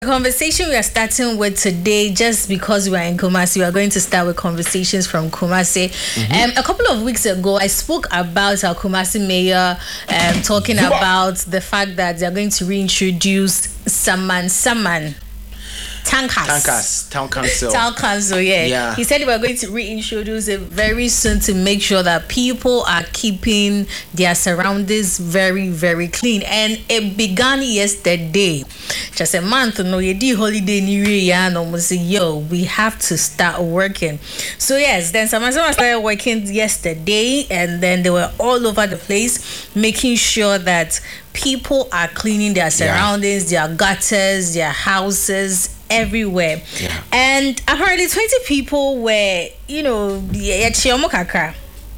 Conversation we are starting with today, just because we are in Kumasi, we are going to start with conversations from Kumasi. A couple of weeks ago, I spoke about our Kumasi mayor talking about the fact that they are going to reintroduce Saman Tankas. Town council. Town council, yeah. He said we are going to reintroduce it very soon to make sure that people are keeping their surroundings very, very clean. And it began yesterday. Just a month, no, you did holiday New Year, and almost say, yo, we have to start working. So yes, then someone started working yesterday, and then they were all over the place, making sure that people are cleaning their surroundings, their gutters, their houses, everywhere. And apparently 20 people were, Yachiomo kakra,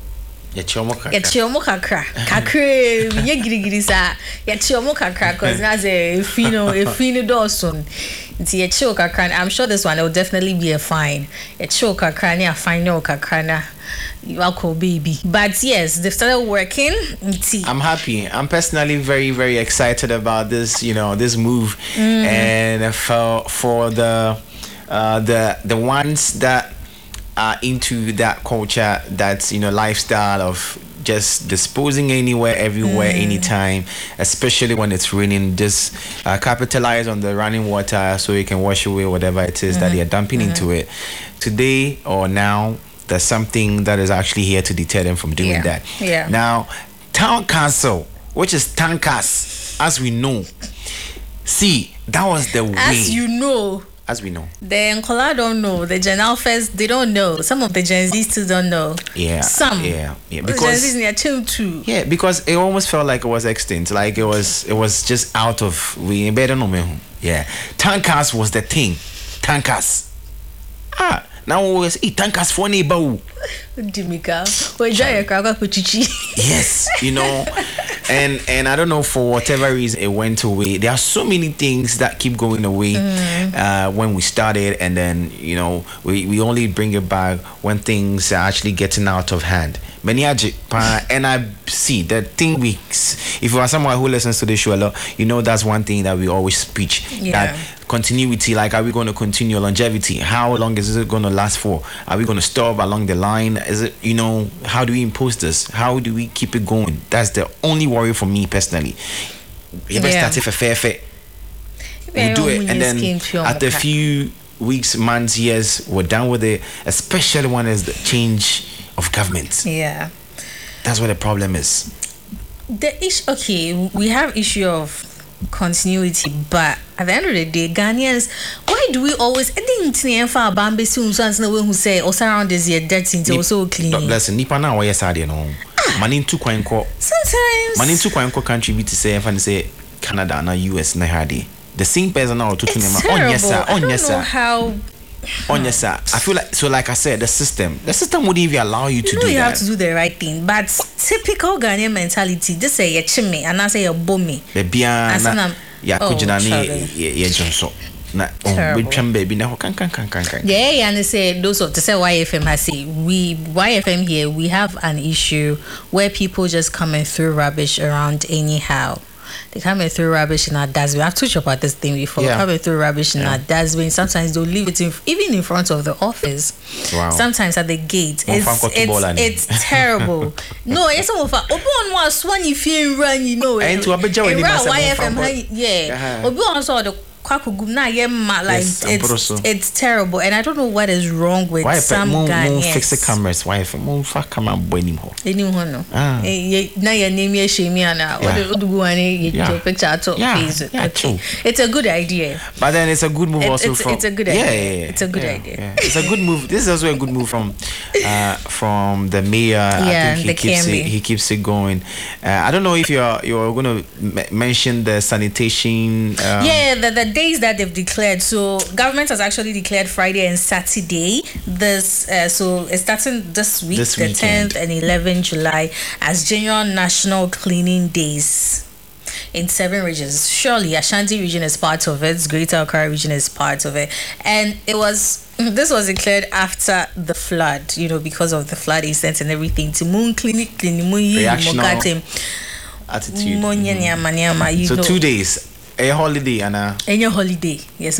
because that's a fino dawson. I'm sure this one will definitely be a fine. A final kakrana. You are cool, baby. But yes, they've started working. I'm happy. I'm personally very, very excited about this. This move, and for the ones that are into that culture, that's lifestyle of just disposing anywhere, everywhere, anytime, especially when it's raining. Just capitalize on the running water so you can wash away whatever it is that you're dumping into it. Today or now, there's something that is actually here to deter them from doing that. Now, town council, which is Tankas, as we know. See, that was the way. As we know. The Nkola don't know. The Gen Alphas, they don't know. Some of the Gen Zs still don't know. Some. Because Gen Zs near too. Yeah, because it almost felt like it was extinct. Like it was just out of we better know me. Yeah. Tankas was the thing. Tankas. Now we was Tankas for neighbor. Dimika. Yes, and I don't know, for whatever reason it went away. There are so many things that keep going away when we started, and then we only bring it back when things are actually getting out of hand. And I see the thing if you are someone who listens to the show a lot, that's one thing that we always preach. That continuity, like, are we going to continue? Longevity, how long is it going to last for? Are we going to stop along the line? Is it, how do we impose this? How do we keep it going? That's the only worry for me personally. We start if a fair we do it, and then after a few weeks, months, years, we're done with it, especially when there's the change of government. That's what the problem is. We have issue of continuity, but at the end of the day, Ghanaians, why do we always who say around this year dirty also clean? Listen, nipa na why sade no. Mani tu kwanko. Sometimes mani tu kwanko country be to say Canada na US na hadi. The same person now to nema on yes sir. I feel like I said, the system wouldn't even allow you to do that. You have to do the right thing, but typical Ghanaian mentality, just say you chime and I say you bomb and they say those of to say YFM has say YFM here we have an issue where people just coming through rubbish around anyhow. They come and throw rubbish in our dustbin. I've talked about this thing before. Come and throw rubbish in our dustbin. Sometimes they'll leave it even in front of the office. Wow. Sometimes at the gate. It's terrible. No, it's some of Obi was one if you run, YFM, Obi saw the it's terrible, and I don't know what is wrong with some Ghanaians. Fix the cameras. Why if camera boy anymore? Now your name is Shemiana. It's a good idea. But then it's a good move also. It's a good idea. It's a good idea. It's a good move. This is also a good move from the mayor. I think he keeps it going. I don't know if you're going to mention the sanitation. The days that they've declared. So government has actually declared Friday and Saturday. So it's starting this week, the 10th and 11th July, as general national cleaning days in 7 regions. Surely Ashanti region is part of it. Greater Accra region is part of it, and this was declared after the flood. Because of the flood incident and everything. To moon clinic, attitude. So 2 days. A holiday, Anna. Any holiday, yes.